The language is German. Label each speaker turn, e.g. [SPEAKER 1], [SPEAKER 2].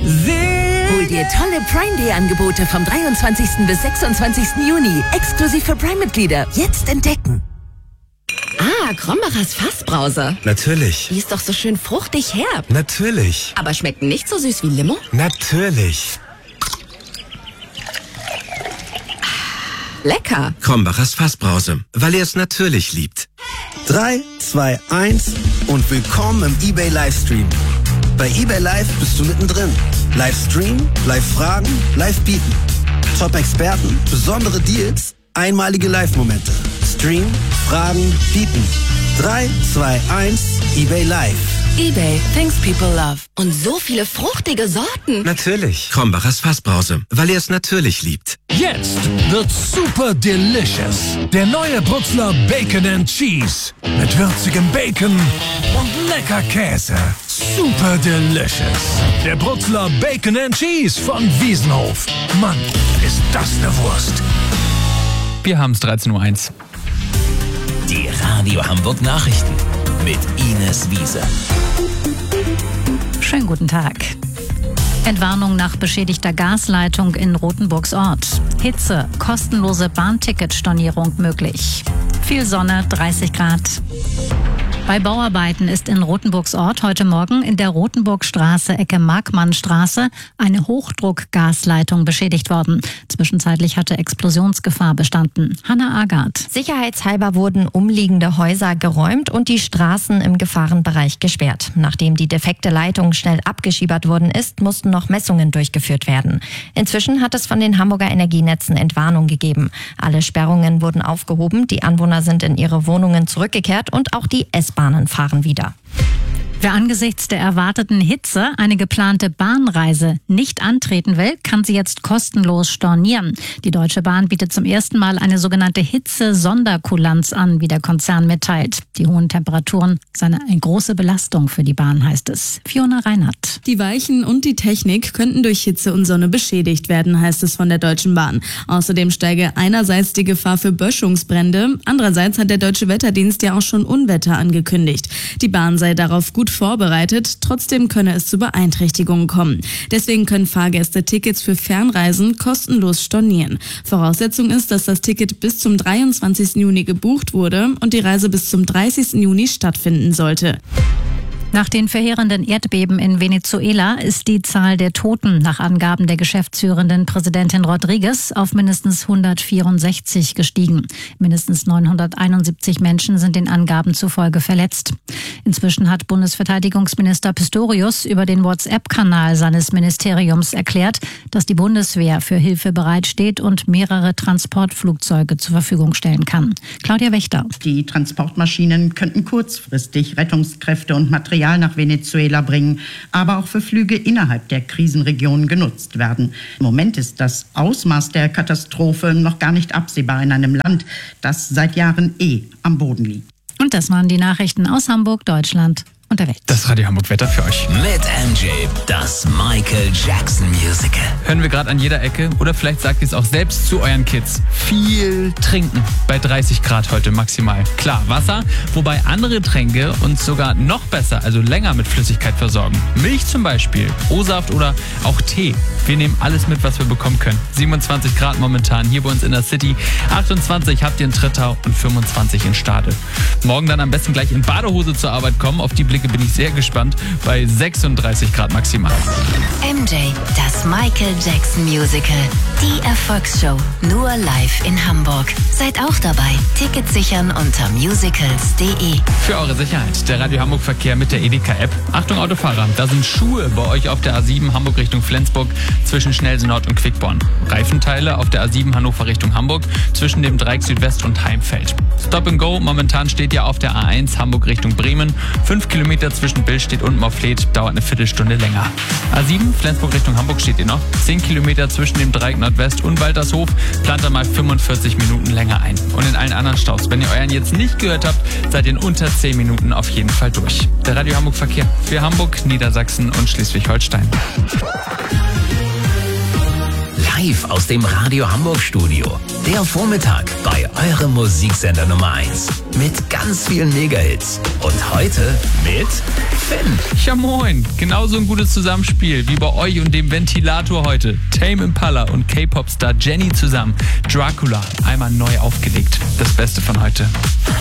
[SPEAKER 1] Hol dir tolle Prime Day Angebote vom 23. bis 26. Juni. Exklusiv für Prime-Mitglieder. Jetzt entdecken.
[SPEAKER 2] Ah, Krombacher's Fassbrause.
[SPEAKER 3] Natürlich.
[SPEAKER 2] Die ist doch so schön fruchtig herb.
[SPEAKER 3] Natürlich.
[SPEAKER 2] Aber schmeckt nicht so süß wie Limo?
[SPEAKER 3] Natürlich.
[SPEAKER 2] Lecker.
[SPEAKER 3] Krombacher's Fassbrause, weil ihr es natürlich liebt.
[SPEAKER 4] 3, 2, 1 und willkommen im eBay Livestream. Bei eBay Live bist du mittendrin. Livestream, Live-Fragen, Live-Bieten. Top-Experten, besondere Deals, einmalige Live-Momente. Stream, Fragen, Bieten. 3, 2, 1, eBay Live.
[SPEAKER 1] eBay, things people love.
[SPEAKER 2] Und so viele fruchtige Sorten.
[SPEAKER 3] Natürlich. Krombacher's Fassbrause, weil ihr es natürlich liebt.
[SPEAKER 5] Jetzt wird's super delicious. Der neue Brutzler Bacon and Cheese. Mit würzigem Bacon und lecker Käse. Super delicious. Der Brutzler Bacon and Cheese von Wiesenhof. Mann, ist das eine Wurst.
[SPEAKER 6] Wir haben's 13:01 Uhr.
[SPEAKER 7] Die Radio Hamburg Nachrichten mit Ines Wiese.
[SPEAKER 8] Schönen guten Tag. Entwarnung nach beschädigter Gasleitung in Rothenburgs Ort. Hitze, kostenlose Bahnticketstornierung möglich. Viel Sonne, 30 Grad. Bei Bauarbeiten ist in Rothenburgs Ort heute Morgen in der Rothenburgstraße Ecke Markmannstraße eine Hochdruckgasleitung beschädigt worden. Zwischenzeitlich hatte Explosionsgefahr bestanden. Hanna Agard.
[SPEAKER 9] Sicherheitshalber wurden umliegende Häuser geräumt und die Straßen im Gefahrenbereich gesperrt. Nachdem die defekte Leitung schnell abgeschiebert worden ist, mussten noch Messungen durchgeführt werden. Inzwischen hat es von den Hamburger Energienetzen Entwarnung gegeben. Alle Sperrungen wurden aufgehoben, die Anwohner sind in ihre Wohnungen zurückgekehrt und auch die S-Bahnen fahren wieder.
[SPEAKER 8] Wer angesichts der erwarteten Hitze eine geplante Bahnreise nicht antreten will, kann sie jetzt kostenlos stornieren. Die Deutsche Bahn bietet zum ersten Mal eine sogenannte Hitze-Sonderkulanz an, wie der Konzern mitteilt. Die hohen Temperaturen seien eine große Belastung für die Bahn, heißt es. Fiona Reinhardt.
[SPEAKER 10] Die Weichen und die Technik könnten durch Hitze und Sonne beschädigt werden, heißt es von der Deutschen Bahn. Außerdem steige einerseits die Gefahr für Böschungsbrände, andererseits hat der Deutsche Wetterdienst ja auch schon Unwetter angekündigt. Die Bahn sei darauf gut vorbereitet, trotzdem könne es zu Beeinträchtigungen kommen. Deswegen können Fahrgäste Tickets für Fernreisen kostenlos stornieren. Voraussetzung ist, dass das Ticket bis zum 23. Juni gebucht wurde und die Reise bis zum 30. Juni stattfinden sollte.
[SPEAKER 8] Nach den verheerenden Erdbeben in Venezuela ist die Zahl der Toten nach Angaben der geschäftsführenden Präsidentin Rodriguez auf mindestens 164 gestiegen. Mindestens 971 Menschen sind den Angaben zufolge verletzt. Inzwischen hat Bundesverteidigungsminister Pistorius über den WhatsApp-Kanal seines Ministeriums erklärt, dass die Bundeswehr für Hilfe bereitsteht und mehrere Transportflugzeuge zur Verfügung stellen kann. Claudia Wächter.
[SPEAKER 11] Die Transportmaschinen könnten kurzfristig Rettungskräfte und Material nach Venezuela bringen, aber auch für Flüge innerhalb der Krisenregion genutzt werden. Im Moment ist das Ausmaß der Katastrophe noch gar nicht absehbar in einem Land, das seit Jahren am Boden liegt.
[SPEAKER 8] Und das waren die Nachrichten aus Hamburg, Deutschland und der Welt.
[SPEAKER 6] Das Radio Hamburg Wetter für euch.
[SPEAKER 7] Mit MJ, das Michael Jackson Musical.
[SPEAKER 6] Hören wir gerade an jeder Ecke oder vielleicht sagt ihr es auch selbst zu euren Kids. Viel trinken bei 30 Grad heute maximal. Klar, Wasser, wobei andere Tränke uns sogar noch besser, also länger mit Flüssigkeit versorgen. Milch zum Beispiel, O-Saft oder auch Tee. Wir nehmen alles mit, was wir bekommen können. 27 Grad momentan hier bei uns in der City. 28 habt ihr in Trittau und 25 in Stade. Morgen dann am besten gleich in Badehose zur Arbeit kommen. Auf die Blicke bin ich sehr gespannt. Bei 36 Grad maximal.
[SPEAKER 12] MJ, das Michael Jackson Musical. Die Erfolgsshow. Nur live in Hamburg. Seid auch dabei. Tickets sichern unter musicals.de.
[SPEAKER 6] Für eure Sicherheit. Der Radio Hamburg Verkehr mit der Edeka-App. Achtung Autofahrer, da sind Schuhe bei euch auf der A7 Hamburg Richtung Flensburg zwischen Schnellsen Nord und Quickborn. Reifenteile auf der A7 Hannover Richtung Hamburg zwischen dem Dreieck Südwest und Heimfeld. Stop and Go momentan steht ja auf der A1 Hamburg Richtung Bremen. 5 Kilometer zwischen Billstedt und Moorfleet dauert eine Viertelstunde länger. A7 Flensburg Richtung Hamburg steht ihr noch. 10 Kilometer zwischen dem Dreieck Nordwest und Waltershof plant er mal 45 Minuten länger ein. Und in allen anderen Staus, wenn ihr euren jetzt nicht gehört habt, seid ihr in unter 10 Minuten auf jeden Fall durch. Der Radio Hamburg Verkehr für Hamburg, Niedersachsen und Schleswig-Holstein.
[SPEAKER 7] Live aus dem Radio Hamburg Studio. Der Vormittag bei eurem Musiksender Nummer 1. mit ganz vielen Mega-Hits. Und heute mit Finn.
[SPEAKER 6] Ja moin, genauso ein gutes Zusammenspiel wie bei euch und dem Ventilator heute. Tame Impala und K-Pop-Star Jennie zusammen. Dracula, einmal neu aufgelegt. Das Beste von heute.